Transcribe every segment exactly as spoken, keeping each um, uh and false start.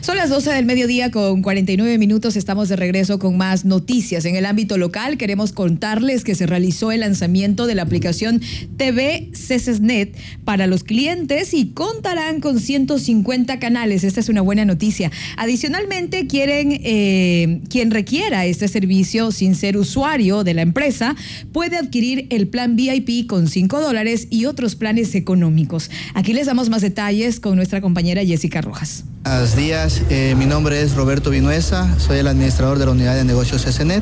Son las doce del mediodía con cuarenta y nueve minutos. Estamos de regreso con más noticias. En el ámbito local queremos contarles que se realizó el lanzamiento de la aplicación T V CESNET para los clientes y contarán con ciento cincuenta canales. Esta es una buena noticia. Adicionalmente, quieren eh, quien requiera este servicio sin ser usuario de la empresa puede adquirir el plan V I P con cinco dólares y otros planes económicos. Aquí les damos más detalles con nuestra compañera Jessica Rojas. Buenos días, eh, mi nombre es Roberto Vinuesa, soy el administrador de la unidad de negocios CESNET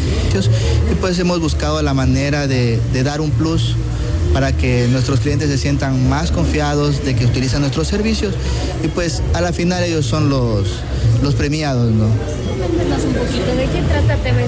y pues hemos buscado la manera de, de dar un plus para que nuestros clientes se sientan más confiados de que utilizan nuestros servicios y pues a la final ellos son los, los premiados, ¿no? Cuéntanos un poquito de qué trata T V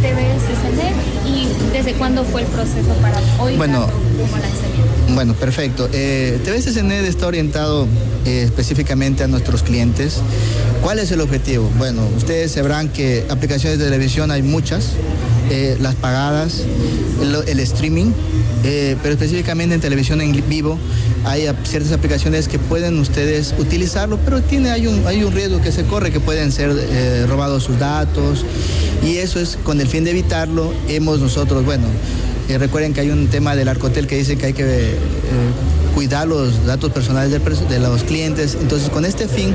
CESNET y desde cuándo fue el proceso para hoy bueno, como lanzamiento. Bueno, perfecto. Eh, T V CESNET está orientado eh, específicamente a nuestros clientes. ¿Cuál es el objetivo? Bueno, ustedes sabrán que aplicaciones de televisión hay muchas, eh, las pagadas, el, el streaming, eh, pero específicamente en televisión en vivo hay ciertas aplicaciones que pueden ustedes utilizarlo, pero tiene, hay, un, hay un riesgo que se corre, que pueden ser eh, robados sus datos, y eso es con el fin de evitarlo. Hemos nosotros, bueno, Eh, recuerden que hay un tema del Arcotel que dice que hay que eh, cuidar los datos personales de, de los clientes. Entonces, con este fin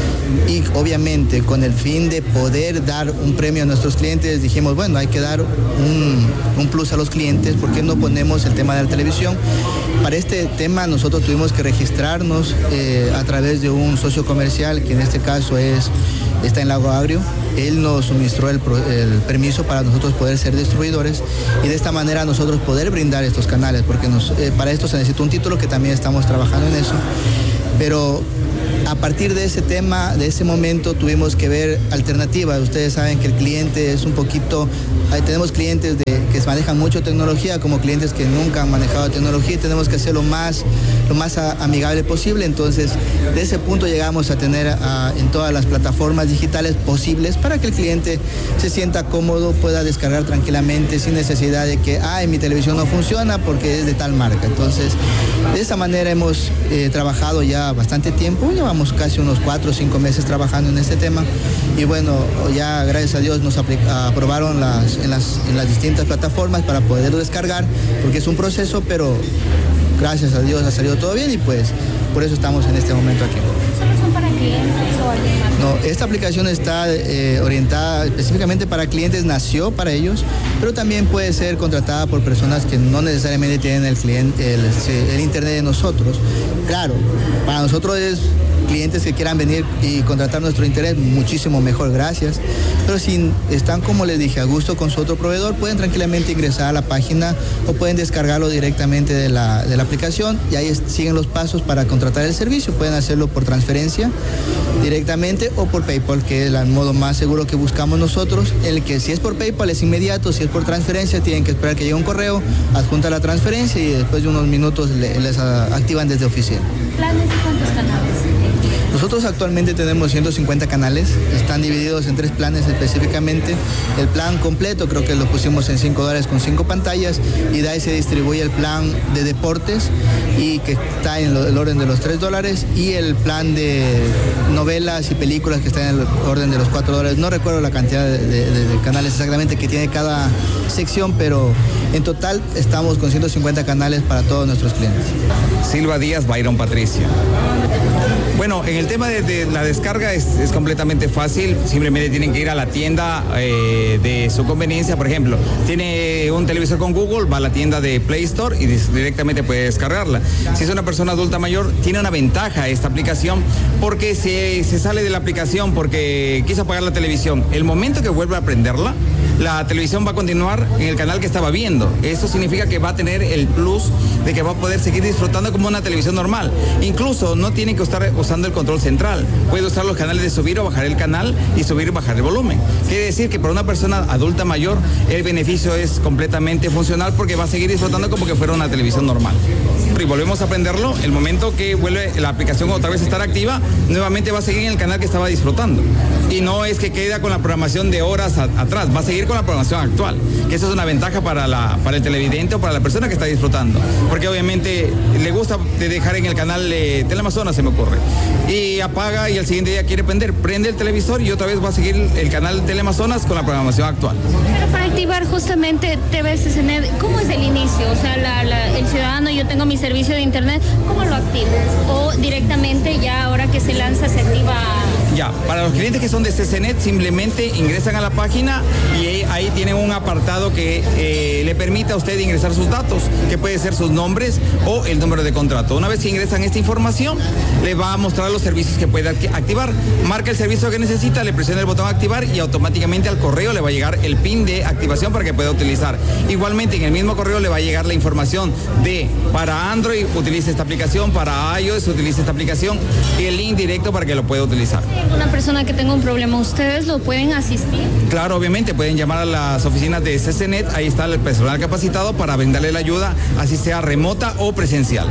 y obviamente con el fin de poder dar un premio a nuestros clientes, dijimos, bueno, hay que dar un, un plus a los clientes. ¿Por qué no ponemos el tema de la televisión? Para este tema nosotros tuvimos que registrarnos eh, a través de un socio comercial, que en este caso es, está en Lago Agrio. Él nos suministró el, el permiso para nosotros poder ser distribuidores y de esta manera nosotros poder brindar estos canales, porque nos, eh, para esto se necesita un título, que también estamos trabajando en eso. Pero a partir de ese tema, de ese momento, tuvimos que ver alternativas. Ustedes saben que el cliente es un poquito, ahí tenemos clientes de, que manejan mucho tecnología, como clientes que nunca han manejado tecnología, y tenemos que hacerlo más, lo más a, amigable posible. Entonces, de ese punto llegamos a tener a, en todas las plataformas digitales posibles para que el cliente se sienta cómodo, pueda descargar tranquilamente sin necesidad de que, ay, mi televisión no funciona porque es de tal marca. Entonces, de esa manera hemos eh, trabajado ya bastante tiempo, llevamos casi unos cuatro o cinco meses trabajando en este tema y bueno, ya gracias a Dios nos aprobaron las, en, las, en las distintas plataformas para poderlo descargar, porque es un proceso, pero gracias a Dios ha salido todo bien y pues por eso estamos en este momento aquí. ¿Solo son para clientes o alguien más? No, esta aplicación está eh, orientada específicamente para clientes, nació para ellos, pero también puede ser contratada por personas que no necesariamente tienen el, cliente, el, el internet de nosotros. Claro, para nosotros es clientes que quieran venir y contratar nuestro internet, muchísimo mejor, gracias. Pero si están, como les dije, a gusto con su otro proveedor, pueden tranquilamente ingresar a la página o pueden descargarlo directamente de la, de la aplicación y ahí siguen los pasos para contratar el servicio. Pueden hacerlo por transferencia directamente o por PayPal, que es el modo más seguro que buscamos nosotros, en el que si es por PayPal es inmediato, si es por transferencia tienen que esperar que llegue un correo, adjunta la transferencia y después de unos minutos le, les activan desde oficina. ¿Planes y cuántos canales? Nosotros actualmente tenemos ciento cincuenta canales, están divididos en tres planes específicamente. El plan completo creo que lo pusimos en cinco dólares con cinco pantallas y de ahí se distribuye el plan de deportes y que está en el orden de los tres dólares y el plan de novelas y películas que está en el orden de los cuatro dólares. No recuerdo la cantidad de, de, de canales exactamente que tiene cada sección, pero en total estamos con ciento cincuenta canales para todos nuestros clientes. Silva Díaz, Byron Patricia. Bueno, en el tema de, de la descarga es, es completamente fácil, simplemente tienen que ir a la tienda eh, de su conveniencia. Por ejemplo, tiene un televisor con Google, va a la tienda de Play Store y directamente puede descargarla. Si es una persona adulta mayor, tiene una ventaja esta aplicación, porque si se sale de la aplicación porque quiso apagar la televisión, el momento que vuelva a prenderla, la televisión va a continuar en el canal que estaba viendo. Eso significa que va a tener el plus de que va a poder seguir disfrutando como una televisión normal. Incluso no tiene que estar usando el control central. Puede usar los canales de subir o bajar el canal y subir y bajar el volumen. Quiere decir que para una persona adulta mayor el beneficio es completamente funcional porque va a seguir disfrutando como que fuera una televisión normal. costumbre y volvemos a prenderlo, el momento que vuelve la aplicación otra vez a estar activa, nuevamente va a seguir en el canal que estaba disfrutando. Y no es que queda con la programación de horas a, atrás, va a seguir con la programación actual, que eso es una ventaja para, la, para el televidente o para la persona que está disfrutando, porque obviamente le gusta de dejar en el canal eh, Teleamazonas, se me ocurre, y apaga y al siguiente día quiere prender, prende el televisor y otra vez va a seguir el canal Teleamazonas con la programación actual. Pero para activar justamente T V C C N E D, ¿cómo es el inicio? O sea, la, la, el ciudadano, yo tengo mi servicio de internet, ¿cómo lo activo? O directamente ya ahora que se lanza se activa. Ya, para los clientes que son de C C N E D simplemente ingresan a la página y ahí tienen un apartado que eh, le permite a usted ingresar sus datos, que puede ser sus nombres o el número de contrato. Una vez que ingresan esta información, le va a mostrar los servicios que puede activar. Marca el servicio que necesita, le presiona el botón activar y automáticamente al correo le va a llegar el pin de activación para que pueda utilizar. Igualmente en el mismo correo le va a llegar la información de para Android utilice esta aplicación, para iOS utilice esta aplicación y el link directo para que lo pueda utilizar. Una persona que tenga un problema, ¿ustedes lo pueden asistir? Claro, obviamente, pueden llamar a las oficinas de C C N E D, ahí está el personal capacitado para brindarle la ayuda, así sea remota o presencial.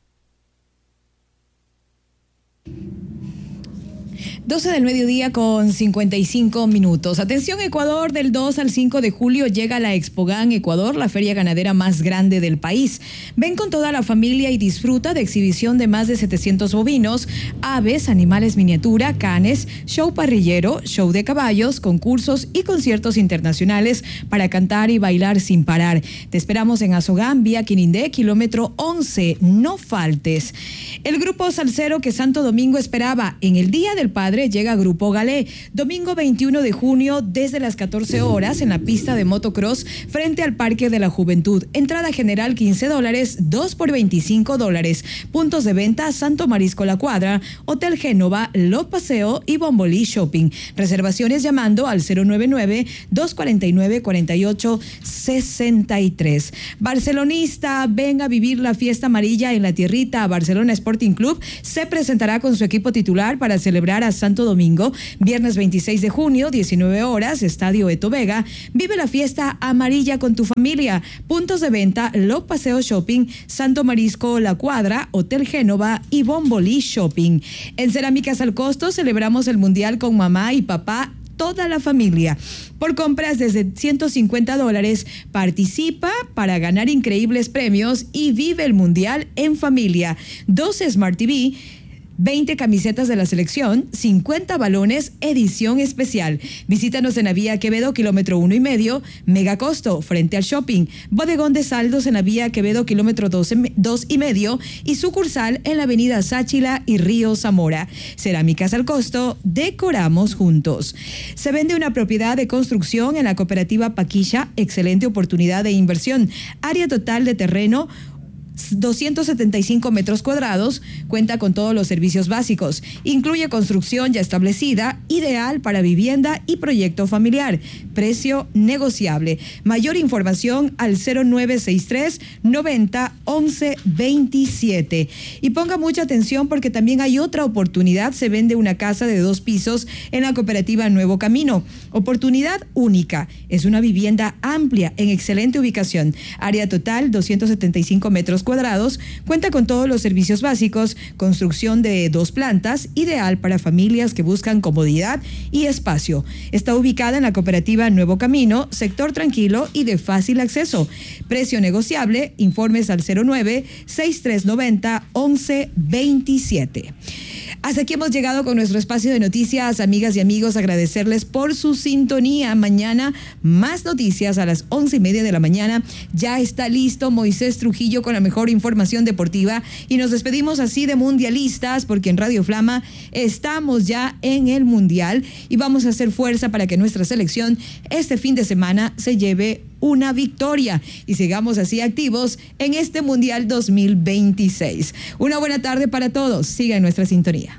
doce del mediodía con cincuenta y cinco minutos. Atención Ecuador, del dos al cinco de julio llega la Expogan Ecuador, la feria ganadera más grande del país. Ven con toda la familia y disfruta de exhibición de más de setecientos bovinos, aves, animales miniatura, canes, show parrillero, show de caballos, concursos y conciertos internacionales para cantar y bailar sin parar. Te esperamos en Azogán, vía Quinindé, kilómetro once. No faltes. El grupo salsero que Santo Domingo esperaba en el Día del Padre llega Grupo Galé, domingo veintiuno de junio desde las catorce horas en la pista de motocross frente al Parque de la Juventud. Entrada general quince dólares, dos por veinticinco dólares. Puntos de venta Santo Marisco La Cuadra, Hotel Génova, Lo Paseo y Bombolí Shopping. Reservaciones llamando al cero nueve nueve, dos cuatro nueve, cuatro ocho seis tres. Barcelonista, ven a vivir la fiesta amarilla en la tierrita. Barcelona Sporting Club se presentará con su equipo titular para celebrar a Santo Domingo, viernes veintiséis de junio, diecinueve horas, Estadio Eto Vega. Vive la fiesta amarilla con tu familia. Puntos de venta, Lo Paseo Shopping, Santo Marisco La Cuadra, Hotel Génova y Bombolí Shopping. En Cerámicas al Costo celebramos el Mundial con mamá y papá, toda la familia. Por compras desde ciento cincuenta dólares, participa para ganar increíbles premios y vive el Mundial en familia. doce Smart T V, veinte camisetas de la selección, cincuenta balones, edición especial. Visítanos en la vía Quevedo, kilómetro uno y medio, mega costo, frente al shopping. Bodegón de saldos en la vía Quevedo, kilómetro dos, dos y medio, y sucursal en la avenida Sáchila y Río Zamora. Cerámicas al Costo, decoramos juntos. Se vende una propiedad de construcción en la cooperativa Paquisha, excelente oportunidad de inversión. Área total de terreno, doscientos setenta y cinco metros cuadrados, cuenta con todos los servicios básicos, incluye construcción ya establecida, ideal para vivienda y proyecto familiar, precio negociable. Mayor información al cero nueve seis tres, noventa, once, veintisiete. Y ponga mucha atención porque también hay otra oportunidad, se vende una casa de dos pisos en la cooperativa Nuevo Camino, oportunidad única, es una vivienda amplia en excelente ubicación, área total doscientos setenta y cinco metros cuadrados, cuenta con todos los servicios básicos, construcción de dos plantas, ideal para familias que buscan comodidad y espacio. Está ubicada en la cooperativa Nuevo Camino, sector tranquilo y de fácil acceso. Precio negociable, informes al cero nueve seis tres noventa, once, veintisiete. Hasta aquí hemos llegado con nuestro espacio de noticias, amigas y amigos, agradecerles por su sintonía. Mañana más noticias a las once y media de la mañana. Ya está listo Moisés Trujillo con la mejor información deportiva y nos despedimos así de mundialistas porque en Radio Flama estamos ya en el Mundial y vamos a hacer fuerza para que nuestra selección este fin de semana se lleve una victoria y sigamos así activos en este Mundial dos mil veintiséis. Una buena tarde para todos. Siga en nuestra sintonía.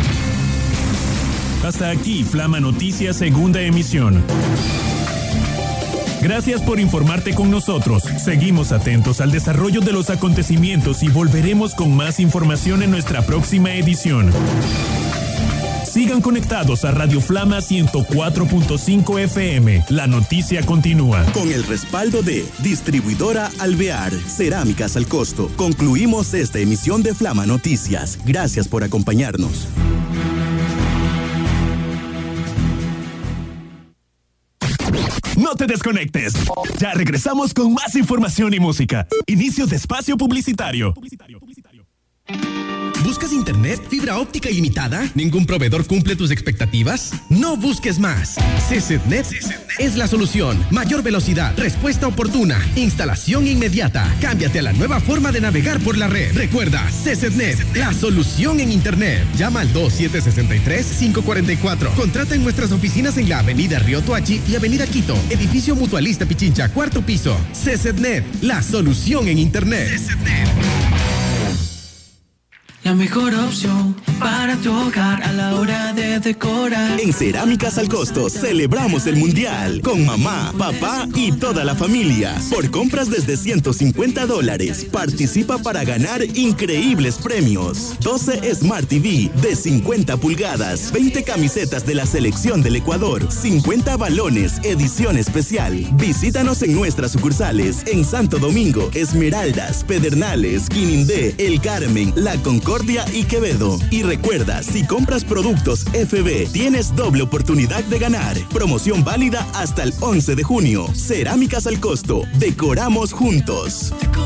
Hasta aquí Flama Noticias, segunda emisión. Gracias por informarte con nosotros. Seguimos atentos al desarrollo de los acontecimientos y volveremos con más información en nuestra próxima edición. Siga Sigan conectados a Radio Flama ciento cuatro punto cinco F M. La noticia continúa. Con el respaldo de Distribuidora Alvear, Cerámicas al Costo, concluimos esta emisión de Flama Noticias. Gracias por acompañarnos. No te desconectes. Ya regresamos con más información y música. Inicio de espacio publicitario. ¿Buscas internet, fibra óptica ilimitada? ¿Ningún proveedor cumple tus expectativas? No busques más. CCnet es la solución. Mayor velocidad, respuesta oportuna, instalación inmediata. Cámbiate a la nueva forma de navegar por la red. Recuerda, CCnet, la solución en internet. Llama al dos siete seis tres, cinco cuatro cuatro. Contrata en nuestras oficinas en la avenida Río Tuachi y avenida Quito. Edificio Mutualista Pichincha, cuarto piso. CCnet, la solución en internet. CCnet. La mejor opción para tu hogar a la hora de decorar. En Cerámicas al Costo celebramos el Mundial con mamá, papá y toda la familia. Por compras desde ciento cincuenta dólares, participa para ganar increíbles premios. doce Smart T V de cincuenta pulgadas, veinte camisetas de la selección del Ecuador, cincuenta balones, edición especial. Visítanos en nuestras sucursales en Santo Domingo, Esmeraldas, Pedernales, Quinindé, El Carmen, La Concordia y Quevedo. Y recuerda, si compras productos F B, tienes doble oportunidad de ganar. Promoción válida hasta el once de junio. Cerámicas al Costo. Decoramos juntos.